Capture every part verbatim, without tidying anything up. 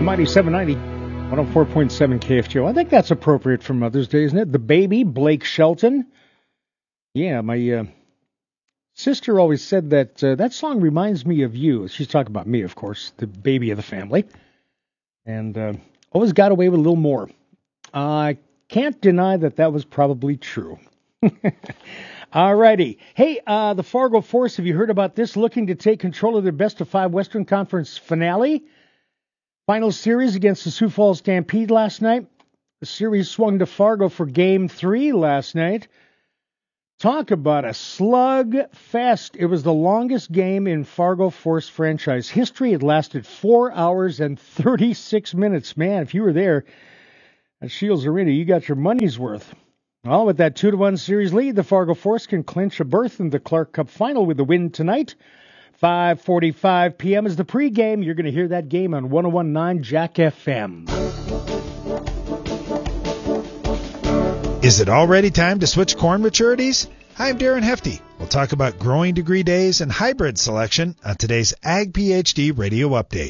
Mighty seven ninety, one oh four point seven K F G O. I think that's appropriate for Mother's Day, isn't it? The baby, Blake Shelton. Yeah, my uh, sister always said that uh, that song reminds me of you. She's talking about me, of course, the baby of the family. And uh, always got away with a little more. I can't deny that that was probably true. All righty. Hey, uh, the Fargo Force, have you heard about this? Looking to take control of their best of five Western Conference finale. Final series against the Sioux Falls Stampede last night. The series swung to Fargo for game three last night. Talk about a slug fest. It was the longest game in Fargo Force franchise history. It lasted four hours and thirty-six minutes. Man, if you were there at Shields Arena, you got your money's worth. Well, with that two to one series lead, the Fargo Force can clinch a berth in the Clark Cup final with the win tonight. five forty-five p.m. is the pregame. You're going to hear that game on one oh one point nine Jack F M. Is it already time to switch corn maturities? Hi, I'm Darren Hefty. We'll talk about growing degree days and hybrid selection on today's Ag PhD Radio Update.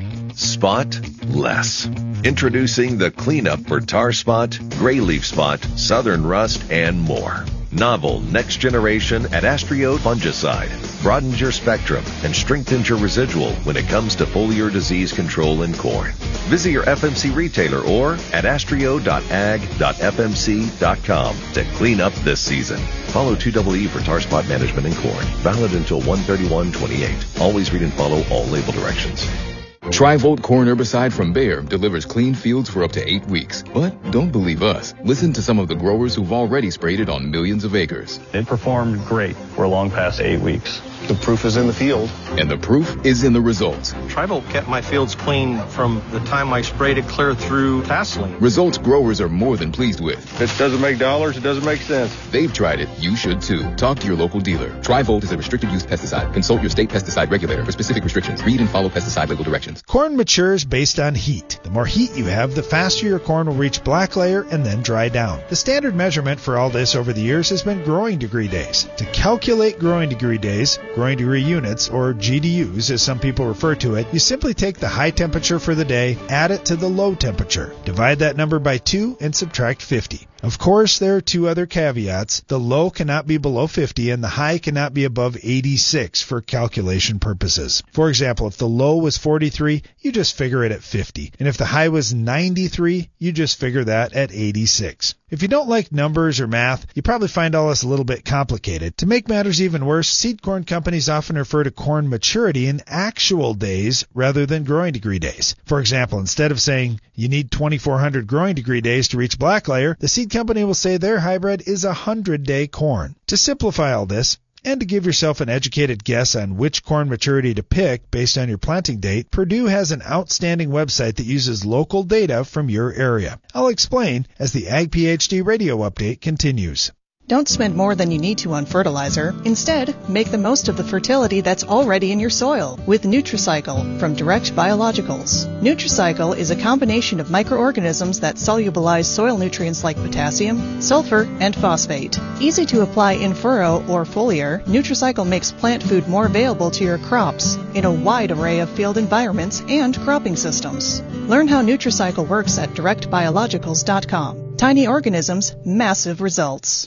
Spot less. Introducing the cleanup for tar spot, gray leaf spot, southern rust, and more. Novel next generation Adastrio fungicide broadens your spectrum and strengthens your residual when it comes to foliar disease control in corn. Visit your F M C retailer or adastrio dot ag dot f m c dot com to clean up this season. Follow two E E for tar spot management in corn. Valid until one thirty-one twenty-eight. Always read and follow all label directions. Tri-Volt corn herbicide from Bayer delivers clean fields for up to eight weeks. But don't believe us. Listen to some of the growers who've already sprayed it on millions of acres. It performed great for long past eight weeks. The proof is in the field. And the proof is in the results. Tri-Volt kept my fields clean from the time I sprayed it clear through tasseling. Results growers are more than pleased with. If it doesn't make dollars, it doesn't make sense. They've tried it. You should too. Talk to your local dealer. Tri-Volt is a restricted use pesticide. Consult your state pesticide regulator for specific restrictions. Read and follow pesticide label directions. Corn matures based on heat. The more heat you have, the faster your corn will reach black layer and then dry down. The standard measurement for all this over the years has been growing degree days. To calculate growing degree days, growing degree units, or G D Us as some people refer to it, you simply take the high temperature for the day, add it to the low temperature, divide that number by two, and subtract fifty. Of course, there are two other caveats. The low cannot be below fifty and the high cannot be above eighty-six for calculation purposes. For example, if the low was forty-three, you just figure it at fifty. And if the high was ninety-three, you just figure that at eighty-six. If you don't like numbers or math, you probably find all this a little bit complicated. To make matters even worse, seed corn companies often refer to corn maturity in actual days rather than growing degree days. For example, instead of saying you need twenty-four hundred growing degree days to reach black layer, the seed company will say their hybrid is a one hundred day corn. To simplify all this, and to give yourself an educated guess on which corn maturity to pick based on your planting date, Purdue has an outstanding website that uses local data from your area. I'll explain as the Ag PhD Radio Update continues. Don't spend more than you need to on fertilizer. Instead, make the most of the fertility that's already in your soil with Nutricycle from Direct Biologicals. Nutricycle is a combination of microorganisms that solubilize soil nutrients like potassium, sulfur, and phosphate. Easy to apply in furrow or foliar, Nutricycle makes plant food more available to your crops in a wide array of field environments and cropping systems. Learn how Nutricycle works at direct biologicals dot com. Tiny organisms, massive results.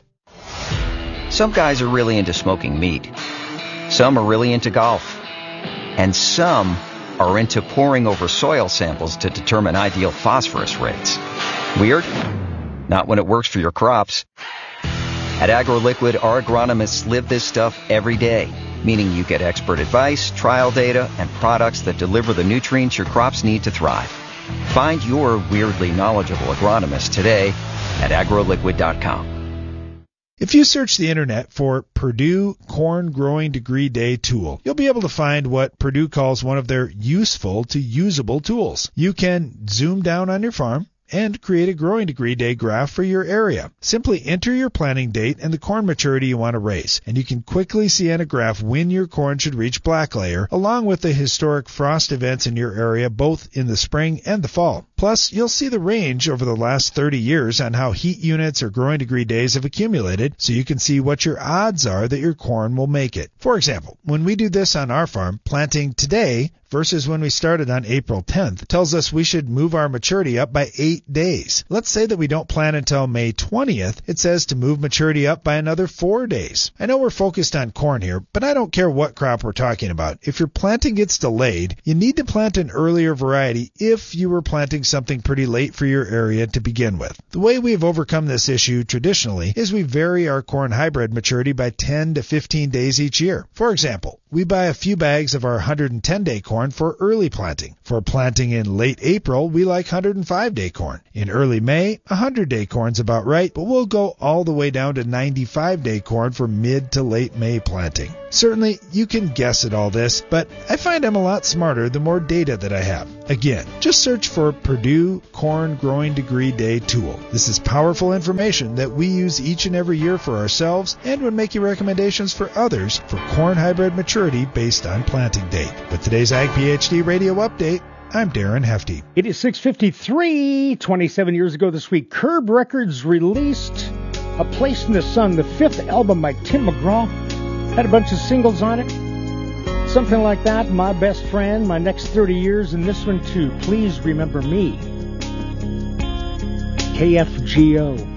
Some guys are really into smoking meat. Some are really into golf. And some are into poring over soil samples to determine ideal phosphorus rates. Weird? Not when it works for your crops. At AgroLiquid, our agronomists live this stuff every day, meaning you get expert advice, trial data, and products that deliver the nutrients your crops need to thrive. Find your weirdly knowledgeable agronomist today at agro liquid dot com. If you search the internet for Purdue Corn Growing Degree Day Tool, you'll be able to find what Purdue calls one of their useful to usable tools. You can zoom down on your farm and create a growing degree day graph for your area. Simply enter your planting date and the corn maturity you want to raise, and you can quickly see on a graph when your corn should reach black layer, along with the historic frost events in your area both in the spring and the fall. Plus, you'll see the range over the last thirty years on how heat units or growing degree days have accumulated, so you can see what your odds are that your corn will make it. For example, when we do this on our farm, planting today versus when we started on April tenth tells us we should move our maturity up by eight days. Let's say that we don't plant until May twentieth. It says to move maturity up by another four days. I know we're focused on corn here, but I don't care what crop we're talking about. If your planting gets delayed, you need to plant an earlier variety if you were planting something pretty late for your area to begin with. The way we've overcome this issue traditionally is we vary our corn hybrid maturity by ten to fifteen days each year. For example, we buy a few bags of our one hundred ten day corn for early planting. For planting in late April, we like one hundred five day corn. In early May, one hundred day corn's about right, but we'll go all the way down to ninety-five day corn for mid to late May planting. Certainly, you can guess at all this, but I find I'm a lot smarter the more data that I have. Again, just search for Purdue Corn Growing Degree Day Tool. This is powerful information that we use each and every year for ourselves and would make you recommendations for others for corn hybrid maturity based on planting date. With today's Ag PhD Radio Update, I'm Darren Hefty. It is six fifty-three. twenty-seven years ago this week, Curb Records released A Place in the Sun, the fifth album by Tim McGraw. Had a bunch of singles on it. Something like that, My Best Friend, My Next thirty years, and this one too, Please Remember Me. K F G O.